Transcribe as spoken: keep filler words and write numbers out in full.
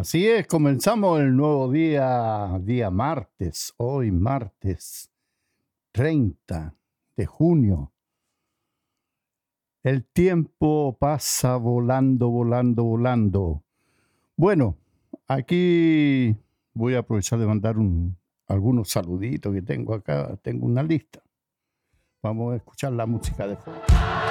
Así es, comenzamos el nuevo día, día martes, hoy martes treinta de junio. El tiempo pasa volando, volando, volando. Bueno, aquí voy a aprovechar de mandar un, algunos saluditos que tengo acá, tengo una lista. Vamos a escuchar la música de fondo.